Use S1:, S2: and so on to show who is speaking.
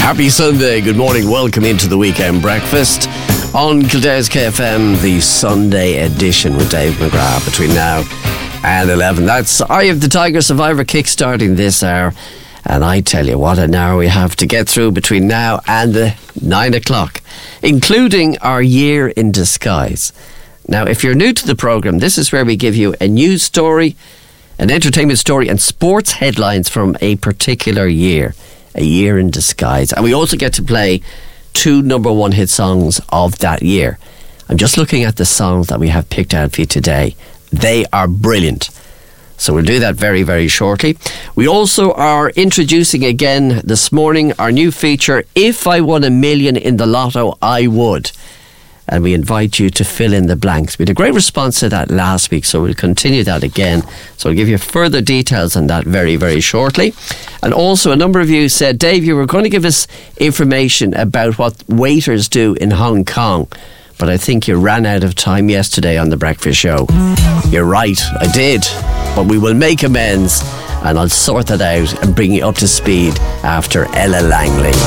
S1: Happy Sunday, good morning, welcome into the weekend breakfast on Kildare's KFM, the Sunday edition with Dave McGrath between now and 11. That's Eye of the Tiger Survivor kickstarting this hour, and I tell you what an hour we have to get through between now and the 9 o'clock, including our year in disguise. Now, if you're new to the programme, this is where we give you a news story, an entertainment story and sports headlines from a particular year. A year in disguise. And we also get to play 2 number one hit songs of that year. I'm just looking at the songs that we have picked out for you today. They are brilliant. So we'll do that very, very shortly. We also are introducing again this morning our new feature, If I Won $1 Million in the Lotto, I Would. And we invite you to fill in the blanks. We had a great response to that last week, so we'll continue that again. So I'll give you further details on that very, very shortly. And also a number of you said, Dave, you were going to give us information about what waiters do in Hong Kong. But I think you ran out of time yesterday on The Breakfast Show. You're right, I did. But we will make amends, and I'll sort that out and bring you up to speed after Ella Langley.